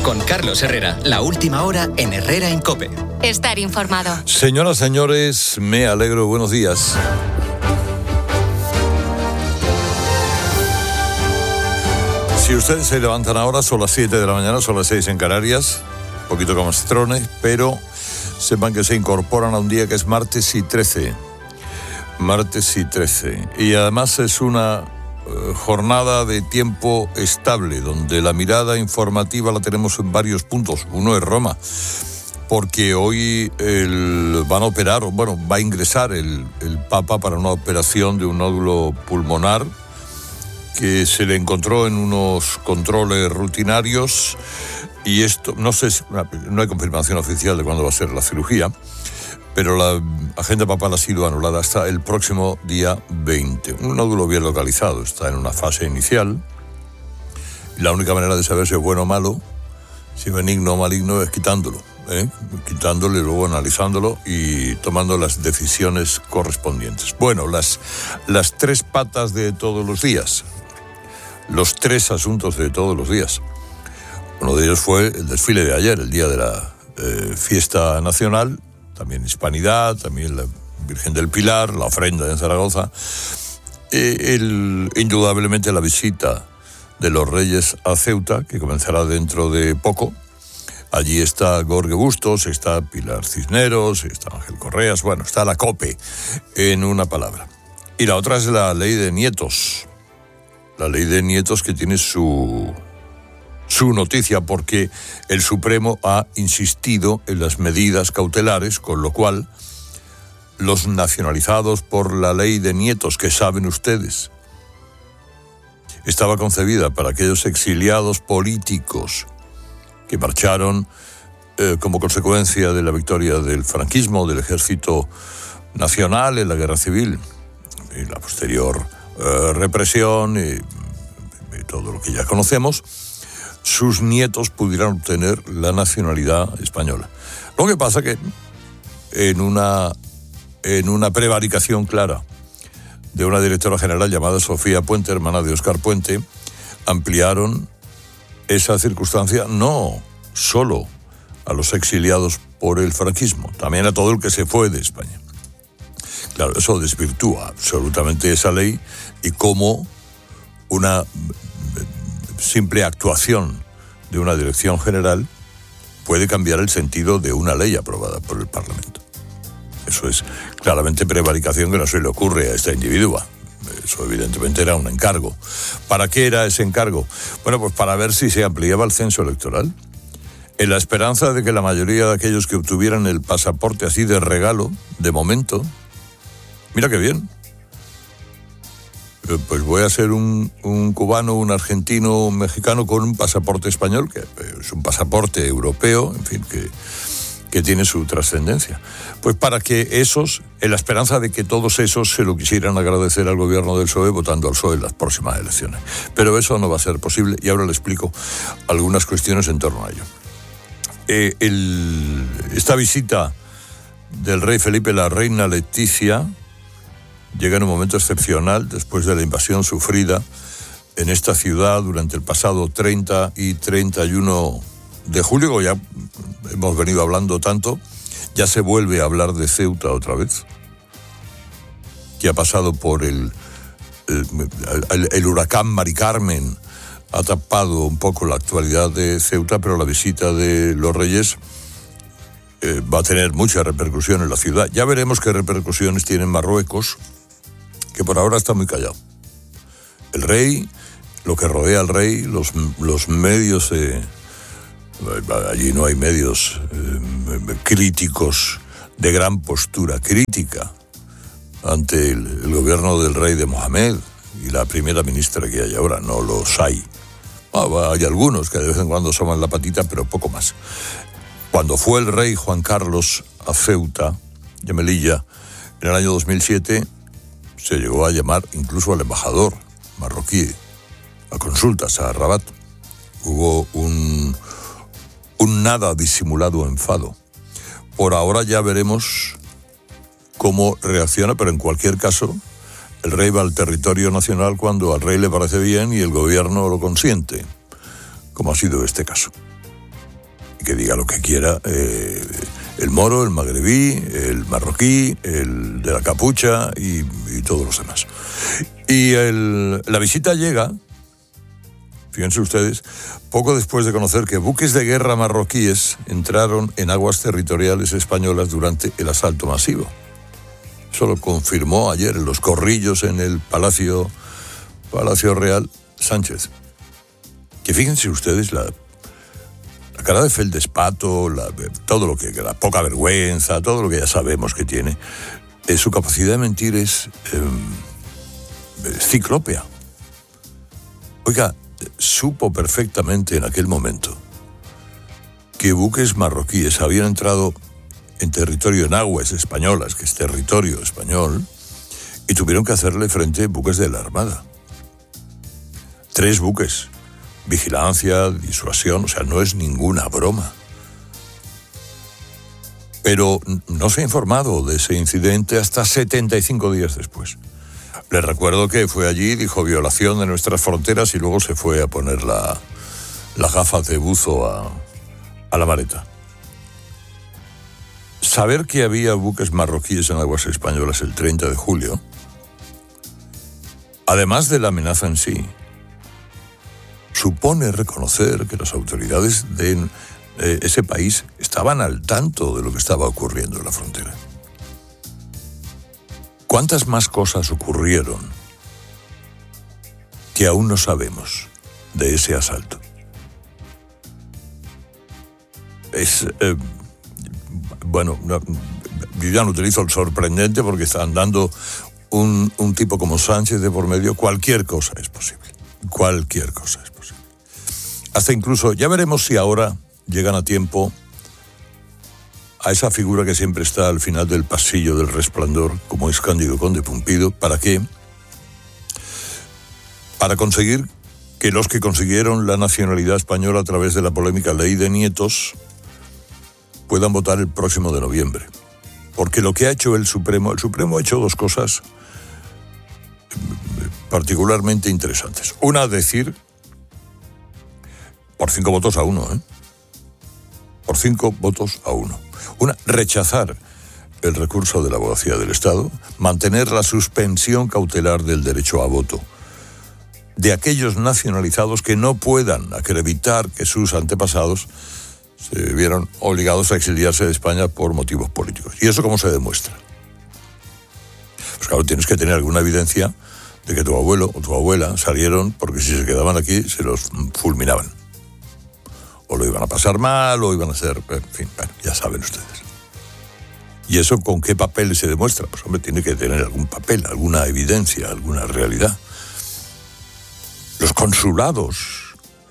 Con Carlos Herrera, la última hora en Herrera en COPE. Estar informado. Señoras, señores, me alegro. Buenos días. Si ustedes se levantan ahora, son las 7 de la mañana, son las 6 en Canarias, un poquito como estrones, pero sepan que se incorporan a un día que es martes y 13. Martes y 13. Y además es una jornada de tiempo estable, donde la mirada informativa la tenemos en varios puntos. Uno es Roma, porque hoy van a operar, va a ingresar el Papa para una operación de un nódulo pulmonar que se le encontró en unos controles rutinarios, y esto, no hay confirmación oficial de cuándo va a ser la cirugía, pero la agenda papal ha sido anulada hasta el próximo día 20. Un nódulo bien localizado, está en una fase inicial, y la única manera de saber si es bueno o malo, si benigno o maligno, es quitándolo, quitándolo y luego analizándolo y tomando las decisiones correspondientes. Bueno, las tres patas de todos los días. Los tres asuntos de todos los días. Uno de ellos fue el desfile de ayer, el día de la fiesta nacional, también Hispanidad, también la Virgen del Pilar, la ofrenda en Zaragoza, indudablemente la visita de los Reyes a Ceuta, que comenzará dentro de poco. Allí está Jorge Bustos, está Pilar Cisneros, está Ángel Correas, está la COPE, en una palabra. Y la otra es la ley de nietos. La ley de nietos, que tiene su noticia, porque el Supremo ha insistido en las medidas cautelares, con lo cual los nacionalizados por la ley de nietos, que saben ustedes, estaba concebida para aquellos exiliados políticos que marcharon como consecuencia de la victoria del franquismo, del Ejército Nacional en la Guerra Civil y la posterior represión y todo lo que ya conocemos. Sus nietos pudieran obtener la nacionalidad española. Lo que pasa que en una prevaricación clara de una directora general llamada Sofía Puente, hermana de Óscar Puente, ampliaron esa circunstancia no solo a los exiliados por el franquismo, también a todo el que se fue de España. Claro, eso desvirtúa absolutamente esa ley, y cómo una simple actuación de una dirección general puede cambiar el sentido de una ley aprobada por el Parlamento. Eso es claramente prevaricación, que no se le ocurre a esta individua. Eso evidentemente era un encargo. ¿Para qué era ese encargo? Pues para ver si se ampliaba el censo electoral, en la esperanza de que la mayoría de aquellos que obtuvieran el pasaporte así de regalo, de momento, mira qué bien, pues voy a ser un cubano, un argentino, un mexicano con un pasaporte español, que es un pasaporte europeo, en fin, que tiene su trascendencia. Pues para que esos, en la esperanza de que todos esos se lo quisieran agradecer al gobierno del PSOE votando al PSOE en las próximas elecciones. Pero eso no va a ser posible, y ahora le explico algunas cuestiones en torno a ello. Esta visita del rey Felipe, la reina Leticia, llega en un momento excepcional después de la invasión sufrida en esta ciudad durante el pasado 30 y 31 de julio, como ya hemos venido hablando tanto. Ya se vuelve a hablar de Ceuta otra vez, que ha pasado por el huracán Mari Carmen, ha tapado un poco la actualidad de Ceuta, pero la visita de los Reyes va a tener mucha repercusión en la ciudad. Ya veremos qué repercusiones tiene en Marruecos, que por ahora está muy callado. El rey, lo que rodea al rey, los medios, allí no hay medios críticos de gran postura crítica ante el gobierno del rey de Mohamed y la primera ministra que hay ahora, no los hay. Hay algunos que de vez en cuando asoman la patita, pero poco más. Cuando fue el rey Juan Carlos a Ceuta y a Melilla en el año 2007, se llegó a llamar incluso al embajador marroquí a consultas a Rabat. Hubo un nada disimulado enfado. Por ahora ya veremos cómo reacciona, pero en cualquier caso, el rey va al territorio nacional cuando al rey le parece bien y el gobierno lo consiente, como ha sido este caso. y que diga lo que quiera el moro, el magrebí, el marroquí, el de la capucha y todos los demás. Y la visita llega, fíjense ustedes, poco después de conocer que buques de guerra marroquíes entraron en aguas territoriales españolas durante el asalto masivo. Eso lo confirmó ayer en los corrillos en el Palacio Real Sánchez. Que fíjense ustedes la cara de feldespato, todo lo que la poca vergüenza, todo lo que ya sabemos que tiene, su capacidad de mentir es ciclópea. Oiga, supo perfectamente en aquel momento que buques marroquíes habían entrado en aguas españolas, que es territorio español, y tuvieron que hacerle frente buques de la Armada. 3 buques. Vigilancia, disuasión, o sea, no es ninguna broma. Pero no se ha informado de ese incidente hasta 75 días después. Les recuerdo que fue allí, dijo violación de nuestras fronteras y luego se fue a poner las gafas de buzo a la maleta. Saber que había buques marroquíes en aguas españolas el 30 de julio, además de la amenaza en sí, supone reconocer que las autoridades de ese país estaban al tanto de lo que estaba ocurriendo en la frontera. ¿Cuántas más cosas ocurrieron que aún no sabemos de ese asalto? Yo ya no utilizo el sorprendente porque están dando un tipo como Sánchez de por medio. Cualquier cosa es posible. Cualquier cosa es posible. Hasta incluso, ya veremos si ahora llegan a tiempo a esa figura que siempre está al final del pasillo del Resplandor, como es Cándido Conde Pumpido. ¿Para qué? Para conseguir que los que consiguieron la nacionalidad española a través de la polémica ley de nietos puedan votar el próximo de noviembre. Porque lo que ha hecho el Supremo ha hecho 2 cosas particularmente interesantes. Una, decir, por 5 votos a 1, por 5 votos a 1. Una, rechazar el recurso de la Abogacía del Estado, mantener la suspensión cautelar del derecho a voto de aquellos nacionalizados que no puedan acreditar que sus antepasados se vieron obligados a exiliarse de España por motivos políticos. ¿Y eso cómo se demuestra? Pues claro, tienes que tener alguna evidencia de que tu abuelo o tu abuela salieron porque si se quedaban aquí se los fulminaban. O lo iban a pasar mal, o iban a hacer... En fin, bueno, ya saben ustedes. ¿Y eso con qué papel se demuestra? Pues hombre, tiene que tener algún papel, alguna evidencia, alguna realidad. Los consulados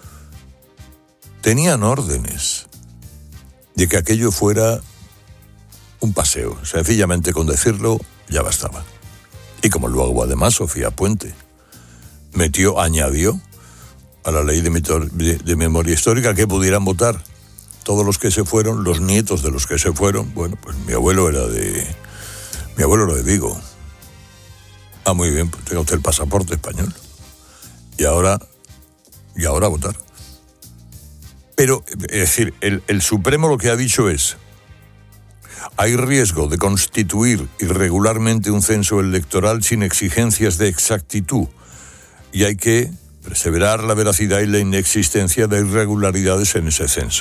tenían órdenes de que aquello fuera un paseo. Sencillamente con decirlo ya bastaba. Y como luego además Sofía Puente añadió a la ley de memoria histórica que pudieran votar todos los que se fueron, los nietos de los que se fueron. Bueno, pues mi abuelo era de Vigo. Ah, muy bien, pues tenga usted el pasaporte español. Y ahora a votar. Pero, es decir, el Supremo lo que ha dicho es: hay riesgo de constituir irregularmente un censo electoral sin exigencias de exactitud y hay que perseverar la veracidad y la inexistencia de irregularidades en ese censo.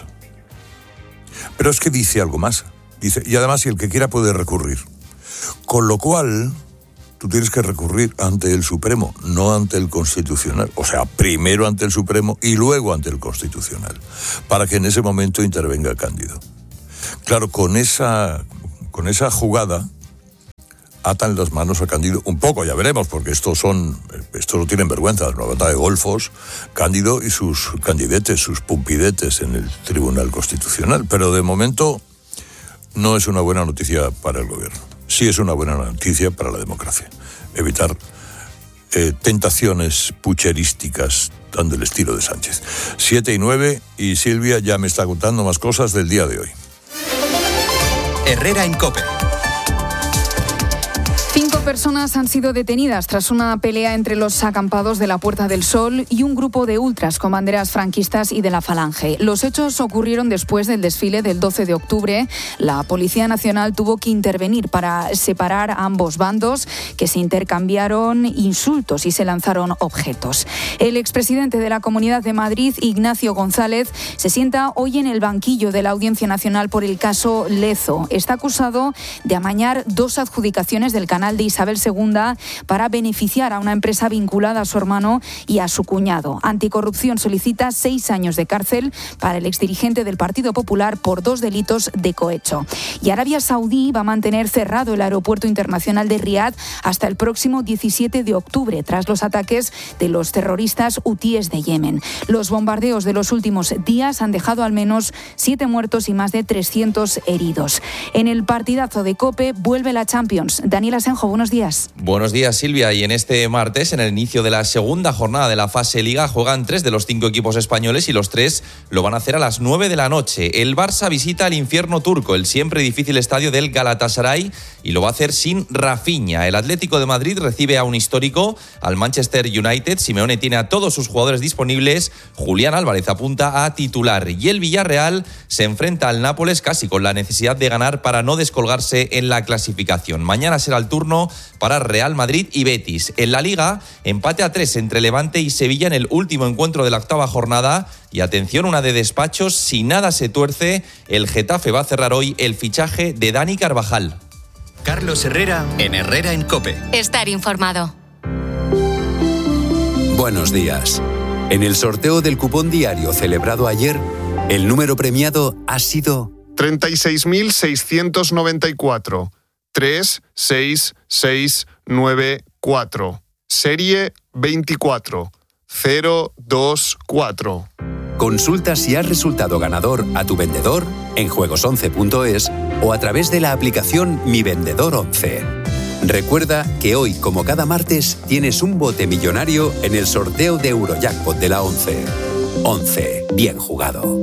Pero es que dice algo más. Dice, y además, si el que quiera puede recurrir. Con lo cual, tú tienes que recurrir ante el Supremo, no ante el Constitucional. O sea, primero ante el Supremo y luego ante el Constitucional, para que en ese momento intervenga Cándido. Claro, con esa jugada atan las manos a Cándido un poco, ya veremos, porque estos no tienen vergüenza, es una batalla de golfos, Cándido y sus candidetes, sus pumpidetes en el Tribunal Constitucional. Pero de momento no es una buena noticia para el gobierno. Sí es una buena noticia para la democracia. Evitar tentaciones pucherísticas tan del estilo de Sánchez. 7:09 y Silvia ya me está contando más cosas del día de hoy. Herrera en COPE. 5 personas han sido detenidas tras una pelea entre los acampados de la Puerta del Sol y un grupo de ultras con banderas franquistas y de la Falange. Los hechos ocurrieron después del desfile del 12 de octubre. La Policía Nacional tuvo que intervenir para separar a ambos bandos, que se intercambiaron insultos y se lanzaron objetos. El expresidente de la Comunidad de Madrid, Ignacio González, se sienta hoy en el banquillo de la Audiencia Nacional por el caso Lezo. Está acusado de amañar 2 adjudicaciones del canal de Isabel II para beneficiar a una empresa vinculada a su hermano y a su cuñado. Anticorrupción solicita 6 años de cárcel para el exdirigente del Partido Popular por 2 delitos de cohecho. Y Arabia Saudí va a mantener cerrado el aeropuerto internacional de Riad hasta el próximo 17 de octubre, tras los ataques de los terroristas hutíes de Yemen. Los bombardeos de los últimos días han dejado al menos 7 muertos y más de 300 heridos. En el partidazo de COPE vuelve la Champions. Daniel Asenjo, buenos días. Buenos días, Silvia. Y en este martes, en el inicio de la segunda jornada de la fase Liga, juegan 3 de los 5 equipos españoles y los 3 lo van a hacer a las 9 de la noche. El Barça visita el infierno turco, el siempre difícil estadio del Galatasaray, y lo va a hacer sin Rafinha. El Atlético de Madrid recibe a un histórico, al Manchester United. Simeone tiene a todos sus jugadores disponibles. Julián Álvarez apunta a titular. Y el Villarreal se enfrenta al Nápoles casi con la necesidad de ganar para no descolgarse en la clasificación. Mañana será el turno para Real Madrid y Betis. En la Liga, empate a 3 entre Levante y Sevilla en el último encuentro de la octava jornada. Y atención, una de despachos, si nada se tuerce, el Getafe va a cerrar hoy el fichaje de Dani Carvajal. Carlos Herrera en Herrera en COPE. Estar informado. Buenos días. En el sorteo del cupón diario celebrado ayer, el número premiado ha sido 36.694. 36694. Serie 24024. Consulta si has resultado ganador a tu vendedor en juegos11.es o a través de la aplicación Mi Vendedor 11. Recuerda que hoy, como cada martes, tienes un bote millonario en el sorteo de Eurojackpot de la 11. 11. Bien jugado.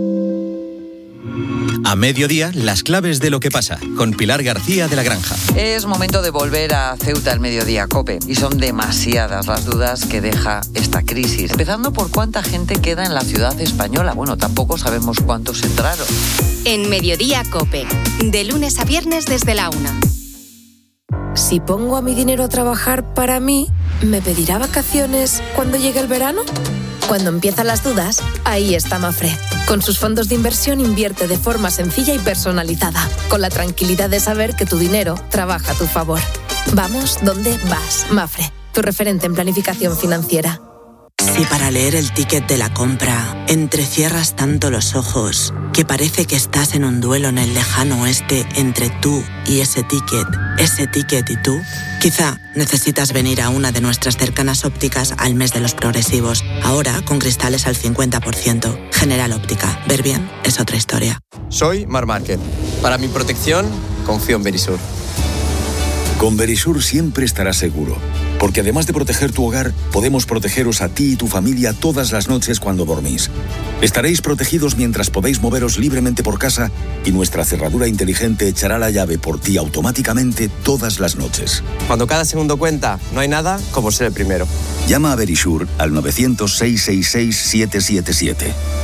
A mediodía, las claves de lo que pasa, con Pilar García de la Granja. Es momento de volver a Ceuta al mediodía, COPE. Y son demasiadas las dudas que deja esta crisis. Empezando por cuánta gente queda en la ciudad española. Bueno, tampoco sabemos cuántos entraron. En Mediodía, COPE. De lunes a viernes desde la 1. Si pongo a mi dinero a trabajar para mí, ¿me pedirá vacaciones cuando llegue el verano? Cuando empiezan las dudas, ahí está Mafre. Con sus fondos de inversión invierte de forma sencilla y personalizada, con la tranquilidad de saber que tu dinero trabaja a tu favor. Vamos donde vas, Mafre, tu referente en planificación financiera. Si para leer el ticket de la compra entrecierras tanto los ojos que parece que estás en un duelo en el lejano oeste entre tú y ese ticket y tú, quizá necesitas venir a una de nuestras cercanas ópticas al mes de los progresivos. Ahora con cristales al 50%. General Óptica. Ver bien es otra historia. Soy Mar Márquez. Para mi protección, confío en Verisur. Con Verisur siempre estarás seguro, porque además de proteger tu hogar, podemos protegeros a ti y tu familia todas las noches cuando dormís. Estaréis protegidos mientras podéis moveros libremente por casa y nuestra cerradura inteligente echará la llave por ti automáticamente todas las noches. Cuando cada segundo cuenta, no hay nada como ser el primero. Llama a Verisur al 900-666-777.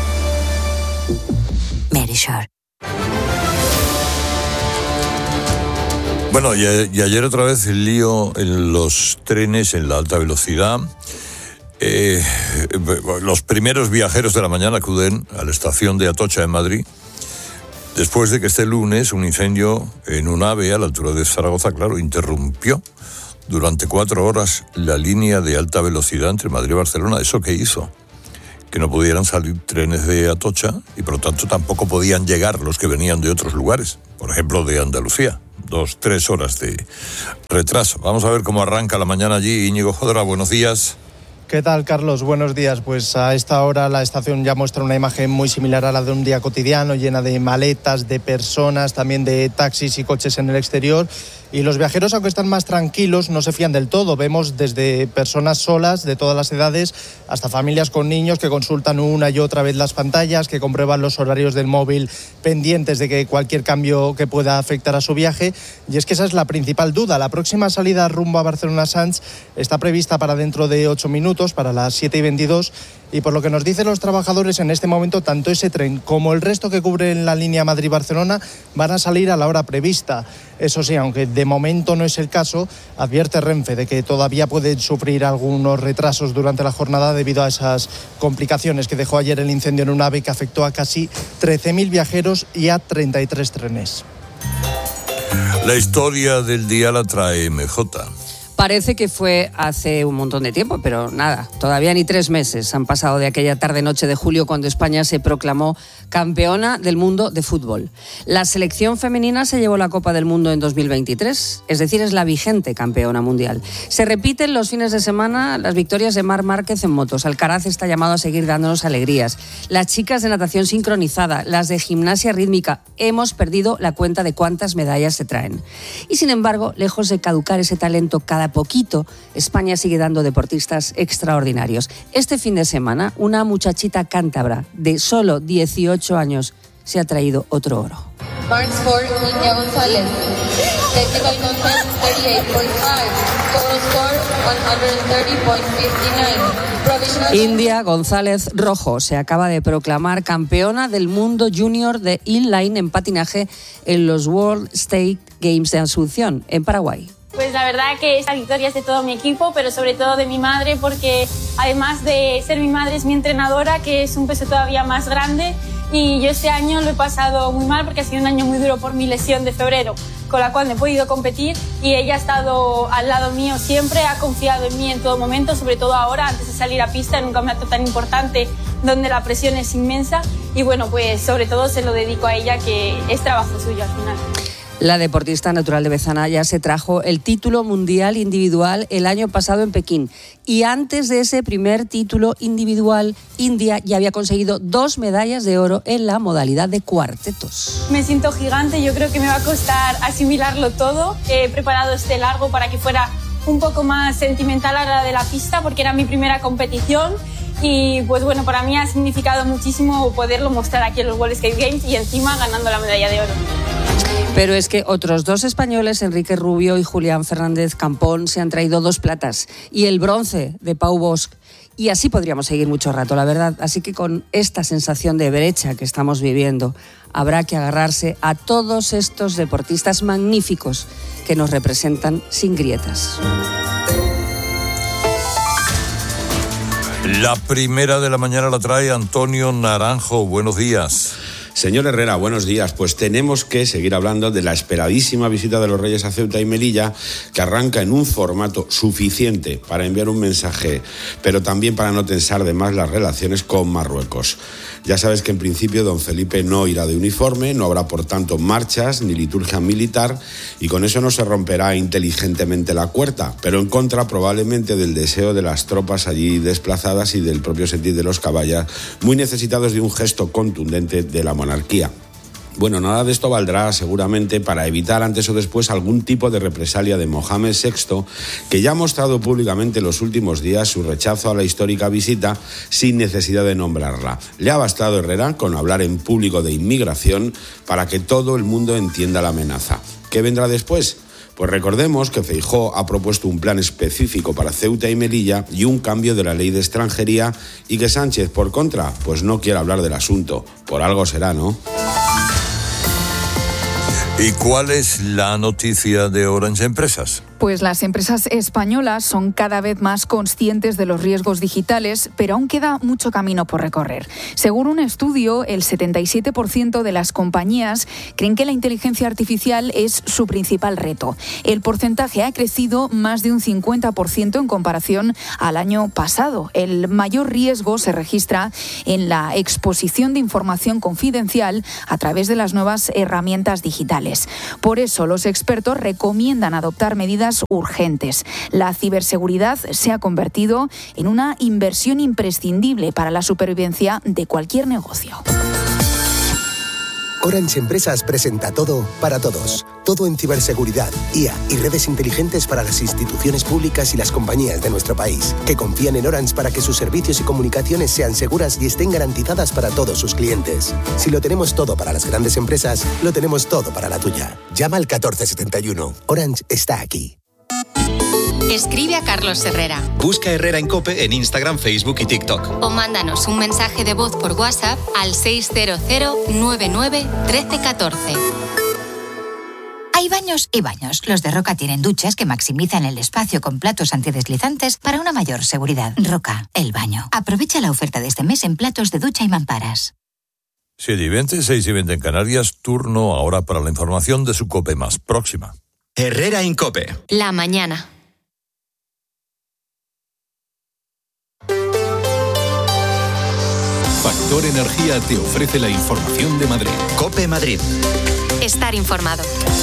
Verisur. Bueno, y ayer otra vez el lío en los trenes en la alta velocidad. Los primeros viajeros de la mañana acuden a la estación de Atocha en Madrid, después de que este lunes un incendio en un AVE a la altura de Zaragoza, claro, interrumpió durante 4 horas la línea de alta velocidad entre Madrid y Barcelona. ¿Eso qué hizo? Que no pudieran salir trenes de Atocha y por lo tanto tampoco podían llegar los que venían de otros lugares, por ejemplo de Andalucía. 2-3 horas de retraso. Vamos a ver cómo arranca la mañana allí. Íñigo Jodra, buenos días. ¿Qué tal, Carlos? Buenos días. Pues a esta hora la estación ya muestra una imagen muy similar a la de un día cotidiano, llena de maletas, de personas, también de taxis y coches en el exterior. Y los viajeros, aunque están más tranquilos, no se fían del todo. Vemos desde personas solas de todas las edades hasta familias con niños que consultan una y otra vez las pantallas, que comprueban los horarios del móvil pendientes de que cualquier cambio que pueda afectar a su viaje. Y es que esa es la principal duda. La próxima salida rumbo a Barcelona-Sants está prevista para dentro de 8 minutos, para las 7:22. Y por lo que nos dicen los trabajadores, en este momento tanto ese tren como el resto que cubre la línea Madrid-Barcelona van a salir a la hora prevista. Eso sí, aunque de momento no es el caso, advierte Renfe de que todavía pueden sufrir algunos retrasos durante la jornada debido a esas complicaciones que dejó ayer el incendio en un AVE que afectó a casi 13.000 viajeros y a 33 trenes. La historia del día la trae MJ. Parece que fue hace un montón de tiempo, pero nada, todavía ni 3 meses han pasado de aquella tarde-noche de julio cuando España se proclamó campeona del mundo de fútbol. La selección femenina se llevó la Copa del Mundo en 2023, es decir, es la vigente campeona mundial. Se repiten los fines de semana las victorias de Marc Márquez en motos. Alcaraz está llamado a seguir dándonos alegrías. Las chicas de natación sincronizada, las de gimnasia rítmica, hemos perdido la cuenta de cuántas medallas se traen. Y sin embargo, lejos de caducar ese talento cada poquito, España sigue dando deportistas extraordinarios. Este fin de semana, una muchachita cántabra de solo 18 años se ha traído otro oro. Mark score, India González. Technical contest 38.5. Total score 130.59. India González Rojo se acaba de proclamar campeona del mundo junior de inline en patinaje en los World State Games de Asunción, en Paraguay. Pues la verdad que esta victoria es de todo mi equipo, pero sobre todo de mi madre, porque además de ser mi madre es mi entrenadora, que es un peso todavía más grande, y yo este año lo he pasado muy mal porque ha sido un año muy duro por mi lesión de febrero, con la cual no he podido competir, y ella ha estado al lado mío siempre, ha confiado en mí en todo momento, sobre todo ahora antes de salir a pista en un campeonato tan importante donde la presión es inmensa, y bueno, pues sobre todo se lo dedico a ella, que es trabajo suyo al final. La deportista natural de Bezana ya se trajo el título mundial individual el año pasado en Pekín. Y antes de ese primer título individual, India ya había conseguido 2 medallas de oro en la modalidad de cuartetos. Me siento gigante, yo creo que me va a costar asimilarlo todo. He preparado este largo para que fuera un poco más sentimental a la de la pista, porque era mi primera competición. Y pues bueno, para mí ha significado muchísimo poderlo mostrar aquí en los World Skate Games y encima ganando la medalla de oro. Pero es que otros 2 españoles, Enrique Rubio y Julián Fernández Campón, se han traído 2 platas y el bronce de Pau Bosch. Y así podríamos seguir mucho rato, la verdad. Así que con esta sensación de brecha que estamos viviendo, habrá que agarrarse a todos estos deportistas magníficos que nos representan sin grietas. La primera de la mañana la trae Antonio Naranjo. Buenos días. Señor Herrera, buenos días. Pues tenemos que seguir hablando de la esperadísima visita de los Reyes a Ceuta y Melilla, que arranca en un formato suficiente para enviar un mensaje, pero también para no tensar de más las relaciones con Marruecos. Ya sabes que en principio don Felipe no irá de uniforme, no habrá por tanto marchas ni liturgia militar, y con eso no se romperá inteligentemente la cuerda, pero en contra probablemente del deseo de las tropas allí desplazadas y del propio sentir de los caballas, muy necesitados de un gesto contundente de la monarquía. Bueno, nada de esto valdrá seguramente para evitar antes o después algún tipo de represalia de Mohamed VI, que ya ha mostrado públicamente en los últimos días su rechazo a la histórica visita sin necesidad de nombrarla. Le ha bastado, Herrera, con hablar en público de inmigración para que todo el mundo entienda la amenaza. ¿Qué vendrá después? Pues recordemos que Feijóo ha propuesto un plan específico para Ceuta y Melilla y un cambio de la ley de extranjería, y que Sánchez, por contra, pues no quiere hablar del asunto. Por algo será, ¿no? ¿Y cuál es la noticia de Orange Empresas? Pues las empresas españolas son cada vez más conscientes de los riesgos digitales, pero aún queda mucho camino por recorrer. Según un estudio, el 77% de las compañías creen que la inteligencia artificial es su principal reto. El porcentaje ha crecido más de un 50% en comparación al año pasado. El mayor riesgo se registra en la exposición de información confidencial a través de las nuevas herramientas digitales. Por eso, los expertos recomiendan adoptar medidas urgentes. La ciberseguridad se ha convertido en una inversión imprescindible para la supervivencia de cualquier negocio. Orange Empresas presenta todo para todos. Todo en ciberseguridad, IA y redes inteligentes para las instituciones públicas y las compañías de nuestro país, que confían en Orange para que sus servicios y comunicaciones sean seguras y estén garantizadas para todos sus clientes. Si lo tenemos todo para las grandes empresas, lo tenemos todo para la tuya. Llama al 1471. Orange está aquí. Escribe a Carlos Herrera. Busca Herrera en COPE en Instagram, Facebook y TikTok. O mándanos un mensaje de voz por WhatsApp al 600 99 13 14. Hay baños y baños. Los de Roca tienen duchas que maximizan el espacio con platos antideslizantes para una mayor seguridad. Roca, el baño. Aprovecha la oferta de este mes en platos de ducha y mamparas. 7:20, 6:20 en Canarias. Turno ahora para la información de su COPE más próxima. Herrera en COPE. La mañana. Factor Energía te ofrece la información de Madrid. COPE Madrid. Estar informado.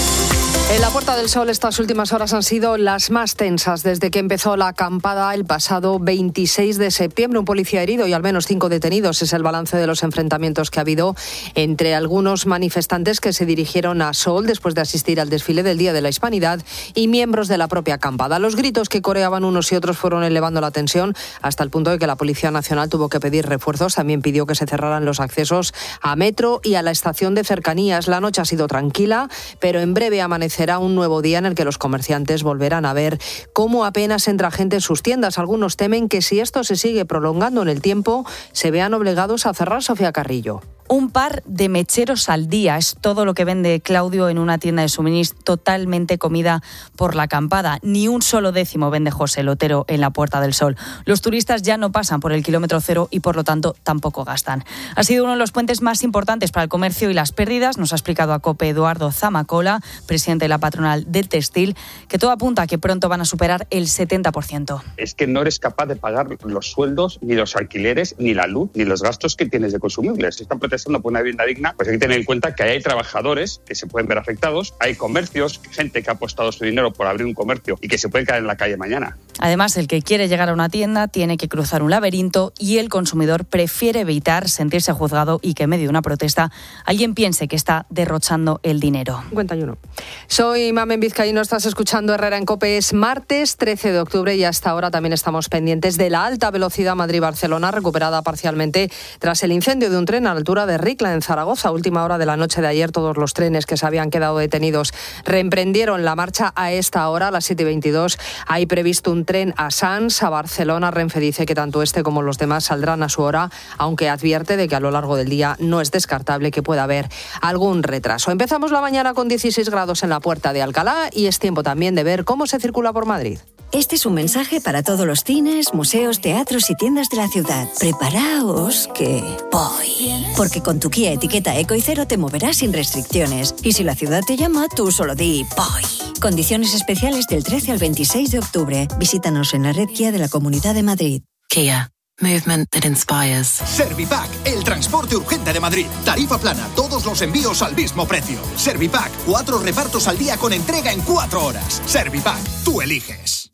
En la Puerta del Sol estas últimas horas han sido las más tensas desde que empezó la acampada el pasado 26 de septiembre. Un policía herido y al menos 5 detenidos es el balance de los enfrentamientos que ha habido entre algunos manifestantes que se dirigieron a Sol después de asistir al desfile del Día de la Hispanidad y miembros de la propia acampada. Los gritos que coreaban unos y otros fueron elevando la tensión hasta el punto de que la Policía Nacional tuvo que pedir refuerzos. También pidió que se cerraran los accesos a Metro y a la estación de cercanías. La noche ha sido tranquila, pero en breve amanecerá un nuevo día en el que los comerciantes volverán a ver cómo apenas entra gente en sus tiendas. Algunos temen que si esto se sigue prolongando en el tiempo, se vean obligados a cerrar. Sofía Carrillo. Un par de mecheros al día es todo lo que vende Claudio en una tienda de suministro totalmente comida por la acampada. Ni un solo décimo vende José Lotero en la Puerta del Sol. Los turistas ya no pasan por el kilómetro cero y por lo tanto tampoco gastan. Ha sido uno de los puentes más importantes para el comercio y las pérdidas, nos ha explicado a COPE Eduardo Zamacola, presidente de la patronal del textil, que todo apunta a que pronto van a superar el 70%. Es que no eres capaz de pagar los sueldos, ni los alquileres, ni la luz, ni los gastos que tienes de consumibles. Están protestando por una vivienda digna, pues hay que tener en cuenta que hay trabajadores que se pueden ver afectados, hay comercios, gente que ha apostado su dinero por abrir un comercio y que se pueden caer en la calle mañana. Además, el que quiere llegar a una tienda tiene que cruzar un laberinto y el consumidor prefiere evitar sentirse juzgado y que en medio de una protesta alguien piense que está derrochando el dinero. 51. Soy Mamen Vizcaíno, estás escuchando Herrera en COPE. Es martes 13 de octubre y hasta ahora también estamos pendientes de la alta velocidad Madrid-Barcelona, recuperada parcialmente tras el incendio de un tren a la altura de Ricla, en Zaragoza. Última hora de la noche de ayer, todos los trenes que se habían quedado detenidos reemprendieron la marcha a esta hora, a las 7:22. Hay previsto un tren a Sants, a Barcelona. Renfe dice que tanto este como los demás saldrán a su hora, aunque advierte de que a lo largo del día no es descartable que pueda haber algún retraso. Empezamos la mañana con 16 grados en la Puerta de Alcalá y es tiempo también de ver cómo se circula por Madrid. Este es un mensaje para todos los cines, museos, teatros y tiendas de la ciudad. Preparaos que voy. Porque con tu Kia etiqueta Eco y Cero te moverás sin restricciones. Y si la ciudad te llama, tú solo di voy. Condiciones especiales del 13 al 26 de octubre. Visítanos en la red Kia de la Comunidad de Madrid. Kia. Movement that inspires. Servipack, el transporte urgente de Madrid. Tarifa plana, todos los envíos al mismo precio. Servipack, 4 repartos al día con entrega en 4 horas. Servipack, tú eliges.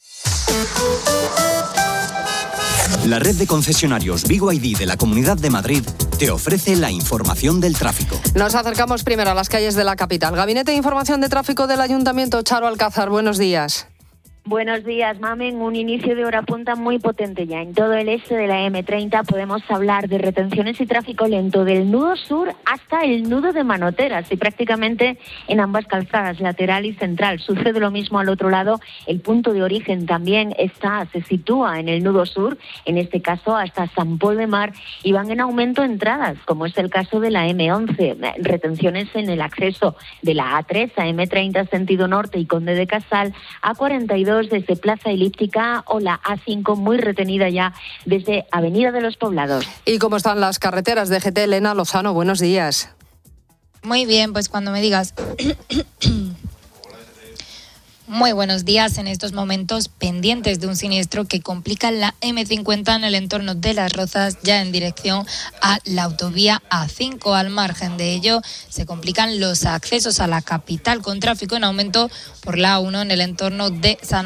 La red de concesionarios BYD de la Comunidad de Madrid te ofrece la información del tráfico. Nos acercamos primero a las calles de la capital. Gabinete de Información de Tráfico del Ayuntamiento, Charo Alcázar, buenos días. Buenos días, Mamen. Un inicio de hora punta muy potente ya. En todo el este de la M30 podemos hablar de retenciones y tráfico lento del nudo sur hasta el nudo de Manoteras y prácticamente en ambas calzadas, lateral y central. Sucede lo mismo al otro lado. El punto de origen también se sitúa en el nudo sur, en este caso hasta San Pol de Mar, y van en aumento entradas, como es el caso de la M11. Retenciones en el acceso de la A3 a M30 sentido norte y Conde de Casal, A42 desde Plaza Elíptica o la A5 muy retenida ya desde Avenida de los Poblados. ¿Y cómo están las carreteras de GT? Elena Lozano, buenos días. Muy bien, pues cuando me digas. Muy buenos días. En estos momentos pendientes de un siniestro que complica la M50 en el entorno de Las Rozas, ya en dirección a la autovía A5. Al margen de ello, se complican los accesos a la capital con tráfico en aumento por la A1 en el entorno de San